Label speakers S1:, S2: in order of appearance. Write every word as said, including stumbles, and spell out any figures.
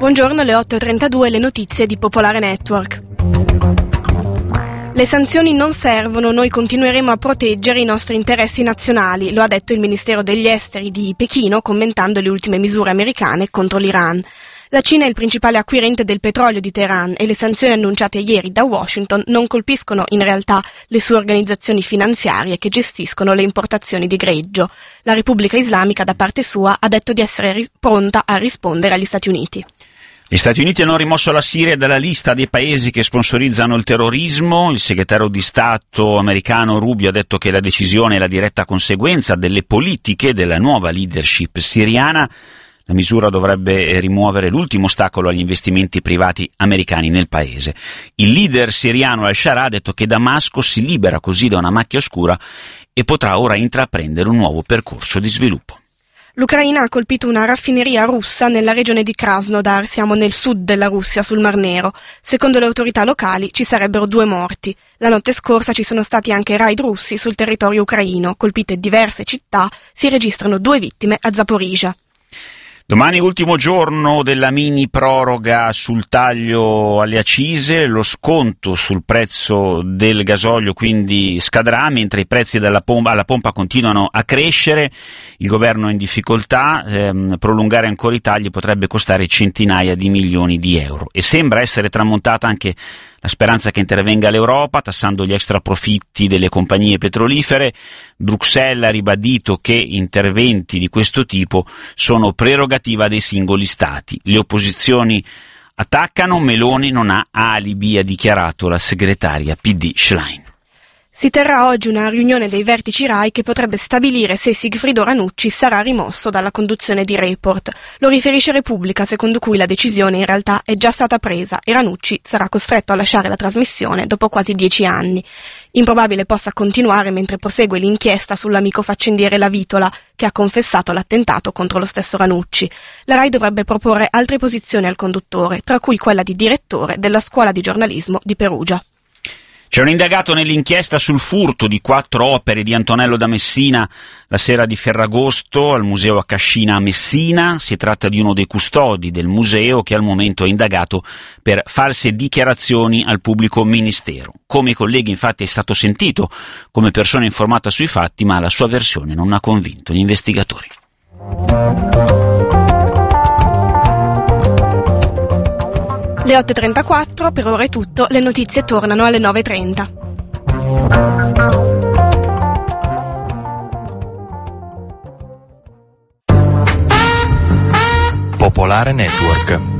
S1: Buongiorno, alle otto e trentadue le notizie di Popolare Network. Le sanzioni non servono, noi continueremo a proteggere i nostri interessi nazionali, lo ha detto il Ministero degli Esteri di Pechino commentando le ultime misure americane contro l'Iran. La Cina è il principale acquirente del petrolio di Teheran e le sanzioni annunciate ieri da Washington non colpiscono in realtà le sue organizzazioni finanziarie che gestiscono le importazioni di greggio. La Repubblica Islamica, da parte sua, ha detto di essere ris- pronta a rispondere agli Stati Uniti.
S2: Gli Stati Uniti hanno rimosso la Siria dalla lista dei paesi che sponsorizzano il terrorismo. Il segretario di Stato americano Rubio ha detto che la decisione è la diretta conseguenza delle politiche della nuova leadership siriana. La misura dovrebbe rimuovere l'ultimo ostacolo agli investimenti privati americani nel paese. Il leader siriano al-Shara ha detto che Damasco si libera così da una macchia oscura e potrà ora intraprendere un nuovo percorso di sviluppo.
S1: L'Ucraina ha colpito una raffineria russa nella regione di Krasnodar, siamo nel sud della Russia, sul Mar Nero. Secondo le autorità locali ci sarebbero due morti. La notte scorsa ci sono stati anche raid russi sul territorio ucraino, colpite diverse città, si registrano due vittime a Zaporizhzhia.
S2: Domani ultimo giorno della mini proroga sul taglio alle accise, lo sconto sul prezzo del gasolio quindi scadrà, mentre i prezzi della pompa, alla pompa continuano a crescere, il governo è in difficoltà, ehm, prolungare ancora i tagli potrebbe costare centinaia di milioni di euro e sembra essere tramontata anche la speranza che intervenga l'Europa, tassando gli extraprofitti delle compagnie petrolifere. Bruxelles ha ribadito che interventi di questo tipo sono prerogativa dei singoli Stati. Le opposizioni attaccano, Meloni non ha alibi, ha dichiarato la segretaria P D Schlein.
S1: Si terrà oggi una riunione dei vertici RAI che potrebbe stabilire se Sigfrido Ranucci sarà rimosso dalla conduzione di Report. Lo riferisce Repubblica, secondo cui la decisione in realtà è già stata presa e Ranucci sarà costretto a lasciare la trasmissione dopo quasi dieci anni. Improbabile possa continuare mentre prosegue l'inchiesta sull'amico faccendiere La Vitola, che ha confessato l'attentato contro lo stesso Ranucci. La RAI dovrebbe proporre altre posizioni al conduttore, tra cui quella di direttore della Scuola di Giornalismo di Perugia.
S2: C'è un indagato nell'inchiesta sul furto di quattro opere di Antonello da Messina la sera di Ferragosto al Museo a Cascina a Messina. Si tratta di uno dei custodi del museo che al momento è indagato per false dichiarazioni al pubblico ministero. Come i colleghi infatti è stato sentito come persona informata sui fatti, ma la sua versione non ha convinto gli investigatori.
S1: Le otto e trentaquattro, per ora è tutto, le notizie tornano alle nove e trenta.
S3: Popolare Network.